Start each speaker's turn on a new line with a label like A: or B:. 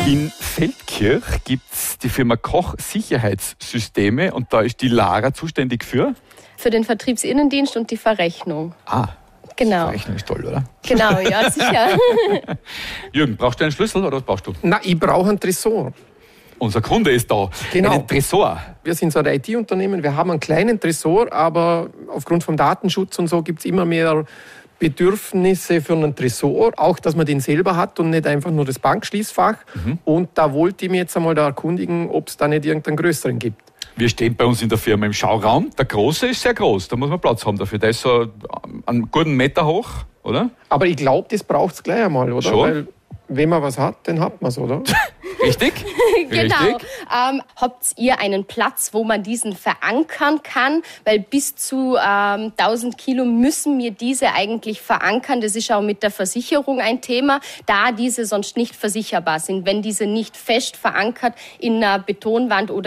A: In Feldkirch gibt es die Firma Koch Sicherheitssysteme und da ist die Lara zuständig für?
B: Für den Vertriebsinnendienst und die Verrechnung.
A: Ah,
B: genau.
A: Die Verrechnung ist toll, oder?
B: Genau, ja, sicher.
A: Jürgen, brauchst du einen Schlüssel oder was brauchst du?
C: Na, ich brauche einen Tresor.
A: Unser Kunde ist da.
C: Genau.
A: Einen Tresor.
C: Wir sind so ein IT-Unternehmen, wir haben einen kleinen Tresor, aber aufgrund vom Datenschutz und so gibt es immer mehr Bedürfnisse für einen Tresor, auch dass man den selber hat und nicht einfach nur das Bankschließfach. Und da wollte ich mich jetzt einmal da erkundigen, ob es da nicht irgendeinen größeren gibt.
A: Wir stehen bei uns in der Firma im Schauraum. Der große ist sehr groß, da muss man Platz haben dafür. Der ist so einen guten Meter hoch, oder?
C: Aber ich glaube, das braucht es gleich einmal, oder?
A: Schon?
C: Weil wenn man was hat, dann hat man es, oder?
A: Richtig?
B: Genau.
A: Richtig?
B: Habt ihr einen Platz, wo man diesen verankern kann? Weil bis zu 1000 Kilo müssen wir diese eigentlich verankern. Das ist auch mit der Versicherung ein Thema, da diese sonst nicht versicherbar sind. Wenn diese nicht fest verankert in einer Betonwand oder